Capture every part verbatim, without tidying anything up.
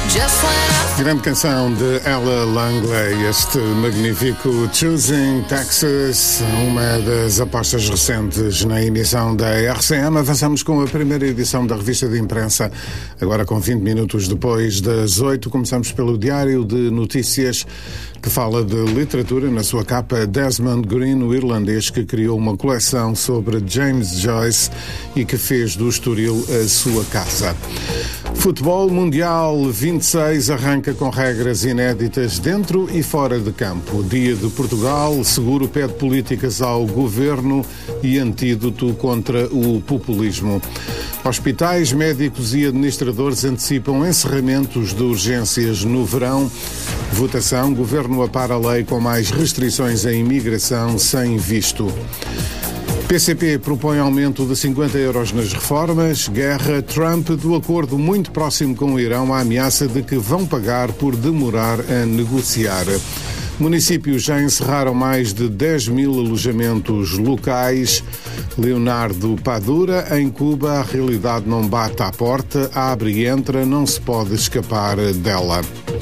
Grande canção de Ella Langley, este magnífico Choosing Texas, uma das apostas recentes na emissão da R C M. Avançamos com a primeira edição da revista de imprensa, agora com vinte minutos depois das oito. Começamos pelo Diário de Notícias, que fala de literatura. Na sua capa, Desmond Green, o irlandês que criou uma coleção sobre James Joyce e que fez do Estoril a sua casa. Futebol Mundial vinte e seis arranca com regras inéditas dentro e fora de campo. Dia de Portugal, seguro pede políticas ao governo e antídoto contra o populismo. Hospitais, médicos e administradores antecipam encerramentos de urgências no verão. Votação, governo apara a lei com mais restrições à imigração sem visto. P C P propõe aumento de cinquenta euros nas reformas. Guerra, Trump do acordo muito próximo com o Irão, a ameaça de que vão pagar por demorar a negociar. Municípios já encerraram mais de dez mil alojamentos locais. Leonardo Padura, em Cuba, a realidade não bate à porta, abre e entra, não se pode escapar dela.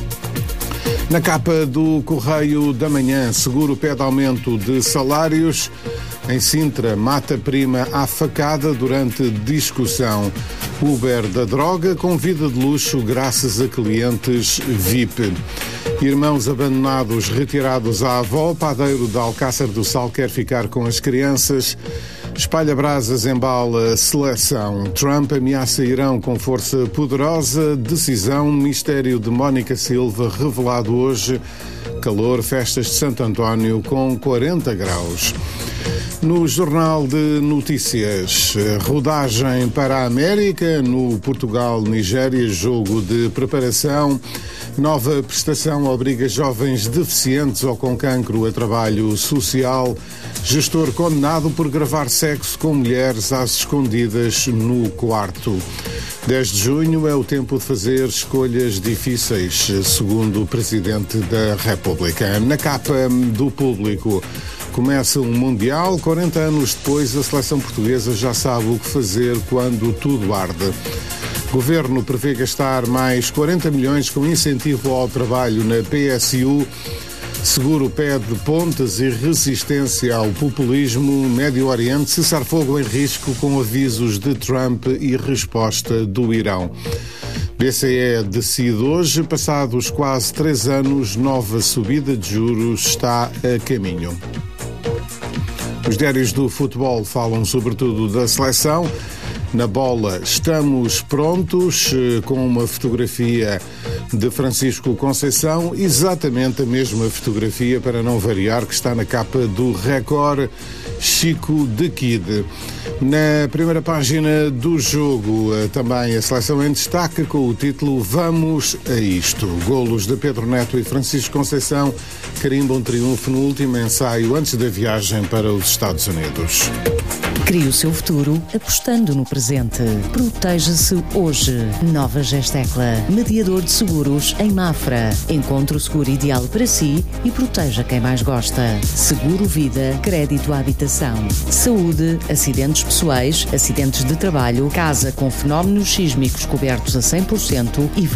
Na capa do Correio da Manhã, seguro pede aumento de salários. Em Sintra, mata-prima à facada durante discussão. Uber da droga com vida de luxo graças a clientes V I P. Irmãos abandonados retirados à avó. Padeiro de Alcácer do Sal quer ficar com as crianças. Espalha-brasas embala seleção. Trump ameaça Irão com força poderosa. Decisão, mistério de Mónica Silva revelado hoje. Calor, festas de Santo António com quarenta graus. No Jornal de Notícias, rodagem para a América, no Portugal-Nigéria, jogo de preparação. Nova prestação obriga jovens deficientes ou com cancro a trabalho social. Gestor condenado por gravar sexo com mulheres às escondidas no quarto. dez de junho é o tempo de fazer escolhas difíceis, segundo o Presidente da República. Na capa do Público, começa um Mundial. quarenta anos depois, a seleção portuguesa já sabe o que fazer quando tudo arde. Governo prevê gastar mais quarenta milhões com incentivo ao trabalho na P S U. Seguro pede pontes e resistência ao populismo. Médio Oriente, cessar fogo em risco com avisos de Trump e resposta do Irão. B C E decide hoje, passados quase três anos, nova subida de juros está a caminho. Os diários do futebol falam sobretudo da seleção. Na bola, estamos prontos, com uma fotografia de Francisco Conceição, exatamente a mesma fotografia, para não variar, que está na capa do Record, Chico de Kid. Na primeira página do jogo, também a seleção em destaque com o título Vamos a isto. Golos de Pedro Neto e Francisco Conceição carimbam triunfo no último ensaio antes da viagem para os Estados Unidos. Crie o seu futuro apostando no presente. Proteja-se hoje. Nova Gestecla, mediador de seguros em Mafra. Encontre o seguro ideal para si e proteja quem mais gosta. Seguro Vida, crédito à habitação. Saúde, acidentes pessoais, acidentes de trabalho, casa com fenómenos sísmicos cobertos a cem por cento e